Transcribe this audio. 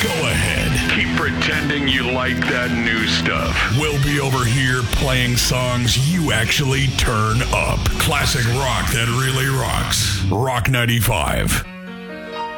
Go ahead. Keep pretending you like that new stuff. We'll be over here playing songs you actually turn up. Classic rock that really rocks. Rock 95.